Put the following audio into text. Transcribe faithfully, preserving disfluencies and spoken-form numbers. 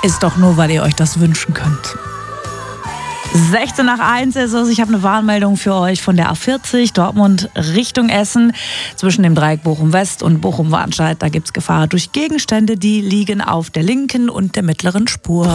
Ist doch nur, weil ihr euch das wünschen könnt. sechzehn nach eins ist es. Ich habe eine Warnmeldung für euch von der A vierzig, Dortmund Richtung Essen. Zwischen dem Dreieck Bochum-West und Bochum-Warnscheid, da gibt es Gefahr durch Gegenstände, die liegen auf der linken und der mittleren Spur.